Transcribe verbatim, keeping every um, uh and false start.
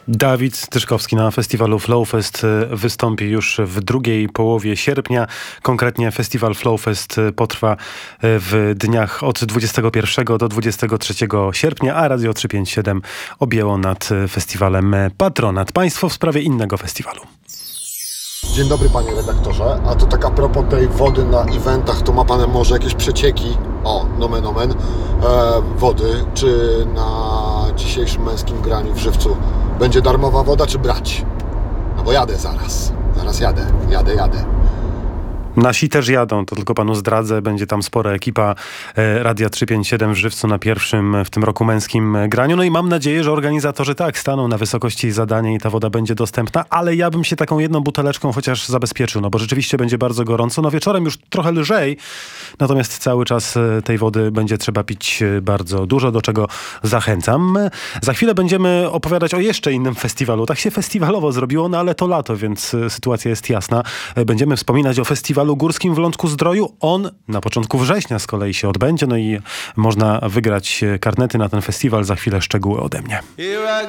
Dawid Tyszkowski na festiwalu Flowfest wystąpi już w drugiej połowie sierpnia. Konkretnie festiwal Flowfest potrwa w dniach od dwudziestego pierwszego do dwudziestego trzeciego sierpnia, a Radio trzysta pięćdziesiąt siedem objęło nad festiwalem patronat. Państwo w sprawie innego festiwalu. Dzień dobry, panie redaktorze. A to tak a propos tej wody na eventach, to ma pan może jakieś przecieki, o, nomen omen, e, wody, czy na dzisiejszym męskim graniu w Żywcu będzie darmowa woda, czy brać? No bo jadę zaraz, zaraz jadę, jadę, jadę. Nasi też jadą, to tylko panu zdradzę. Będzie tam spora ekipa e, Radia trzysta pięćdziesiąt siedem w Żywcu na pierwszym w tym roku męskim graniu. No i mam nadzieję, że organizatorzy tak staną na wysokości zadania i ta woda będzie dostępna, ale ja bym się taką jedną buteleczką chociaż zabezpieczył, no bo rzeczywiście będzie bardzo gorąco. No wieczorem już trochę lżej, natomiast cały czas tej wody będzie trzeba pić bardzo dużo, do czego zachęcam. Za chwilę będziemy opowiadać o jeszcze innym festiwalu. Tak się festiwalowo zrobiło, no ale to lato, więc sytuacja jest jasna. Będziemy wspominać o festiwalu górskim w Lądku-Zdroju. On na początku września z kolei się odbędzie, no i można wygrać karnety na ten festiwal. Za chwilę szczegóły ode mnie.